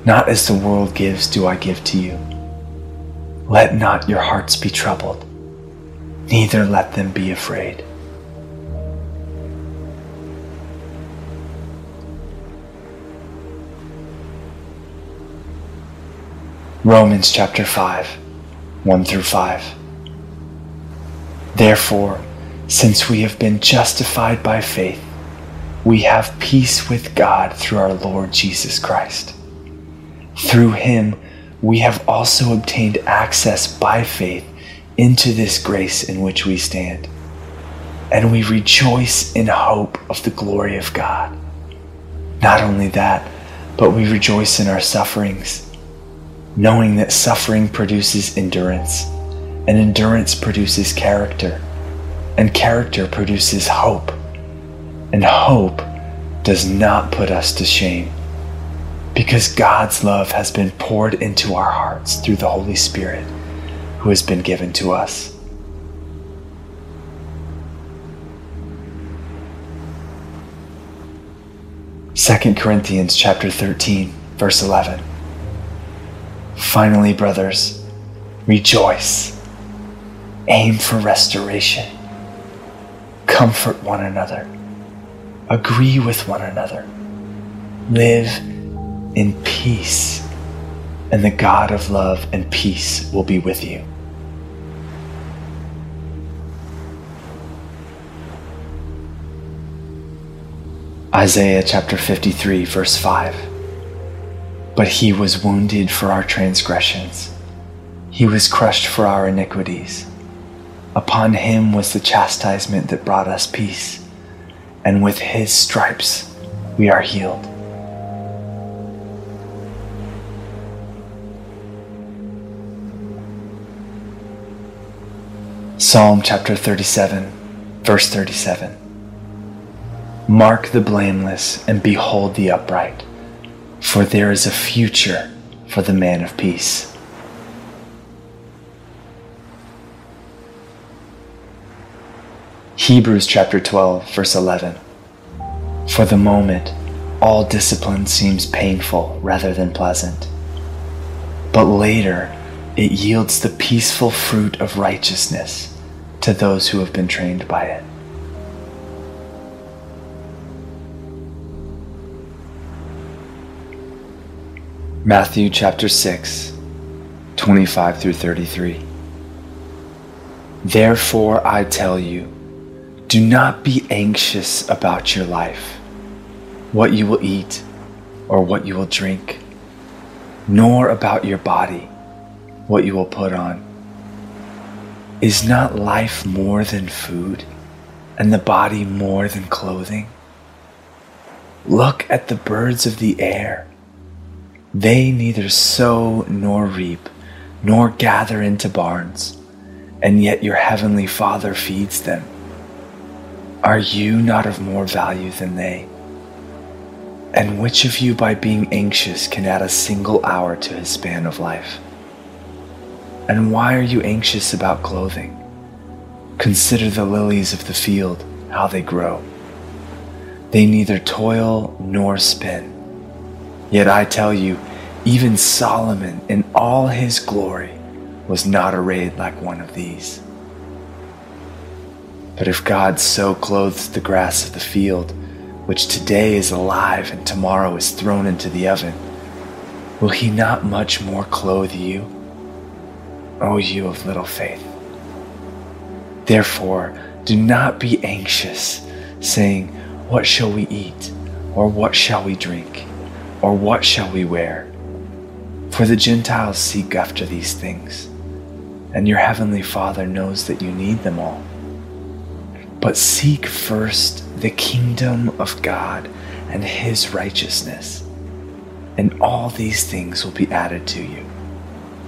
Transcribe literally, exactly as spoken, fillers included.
Not as the world gives do I give to you. Let not your hearts be troubled, neither let them be afraid. Romans chapter five, one through five. Therefore, since we have been justified by faith, we have peace with God through our Lord Jesus Christ. Through him, we have also obtained access by faith into this grace in which we stand, and we rejoice in hope of the glory of God. Not only that, but we rejoice in our sufferings, knowing that suffering produces endurance, and endurance produces character, and character produces hope, and hope does not put us to shame, because God's love has been poured into our hearts through the Holy Spirit who has been given to us. Second Corinthians chapter thirteen, verse eleven. Finally, brothers, rejoice, aim for restoration, comfort one another, agree with one another, live in peace, and the God of love and peace will be with you. Isaiah chapter fifty-three, verse five. But he was wounded for our transgressions, he was crushed for our iniquities. Upon him was the chastisement that brought us peace, and with his stripes we are healed. Psalm chapter thirty-seven, verse thirty-seven. Mark the blameless and behold the upright, for there is a future for the man of peace. Hebrews chapter twelve, verse eleven. For the moment, all discipline seems painful rather than pleasant, but later it yields the peaceful fruit of righteousness to those who have been trained by it. Matthew chapter six, twenty-five through thirty-three. Therefore I tell you, do not be anxious about your life, what you will eat or what you will drink, nor about your body, what you will put on. Is not life more than food, and the body more than clothing? Look at the birds of the air. They neither sow nor reap, nor gather into barns, and yet your heavenly Father feeds them. Are you not of more value than they? And which of you by being anxious can add a single hour to his span of life? And why are you anxious about clothing? Consider the lilies of the field, how they grow. They neither toil nor spin. Yet I tell you, even Solomon in all his glory was not arrayed like one of these. But if God so clothes the grass of the field, which today is alive and tomorrow is thrown into the oven, will he not much more clothe you, O you of little faith? Therefore, do not be anxious, saying, what shall we eat? Or what shall we drink? Or what shall we wear? For the Gentiles seek after these things, and your heavenly Father knows that you need them all. But seek first the kingdom of God and his righteousness, and all these things will be added to you.